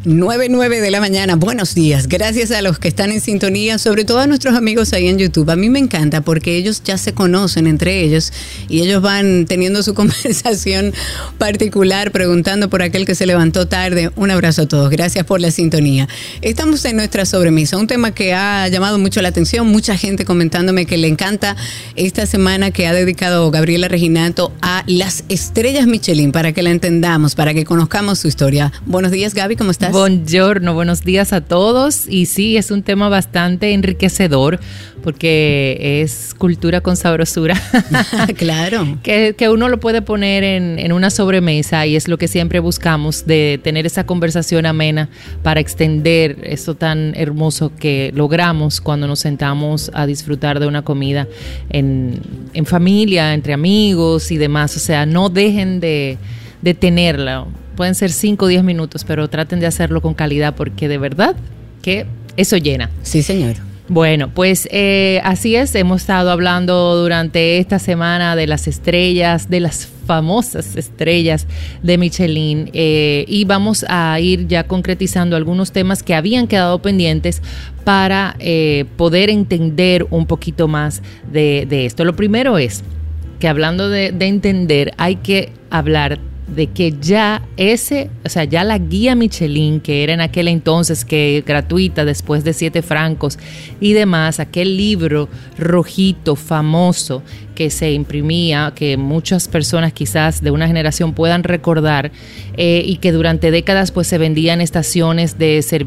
9:09 de la mañana. Buenos días. Gracias a los que están en sintonía, sobre todo a nuestros amigos ahí en YouTube. A mí me encanta porque ellos ya se conocen entre ellos y ellos van teniendo su conversación particular, preguntando por aquel que se levantó tarde. Un abrazo a todos. Gracias por la sintonía. Estamos en nuestra sobremesa, un tema que ha llamado mucho la atención. Mucha gente comentándome que le encanta esta semana que ha dedicado Gabriela Reginato a las estrellas Michelin, para que la entendamos, para que conozcamos su historia. Buenos días, Gaby, ¿cómo estás? Buongiorno, buenos días a todos. Y sí, es un tema bastante enriquecedor porque es cultura con sabrosura. Claro. Que uno lo puede poner en una sobremesa, y es lo que siempre buscamos, de tener esa conversación amena para extender eso tan hermoso que logramos cuando nos sentamos a disfrutar de una comida en familia, entre amigos y demás. O sea, no dejen de tenerla. Pueden ser 5 o 10 minutos, pero traten de hacerlo con calidad, porque de verdad que eso llena. Sí, señor. Bueno, pues así es. Hemos estado hablando durante esta semana de las estrellas, de las famosas estrellas de Michelin, y vamos a ir ya concretizando algunos temas que habían quedado pendientes para poder entender un poquito más de esto. Lo primero es que, hablando de entender, hay que hablar de que ya ya la guía Michelin, que era en aquel entonces que gratuita después de 7 francos y demás, aquel libro rojito famoso que se imprimía, que muchas personas quizás de una generación puedan recordar, y que durante décadas pues se vendía en estaciones de servicio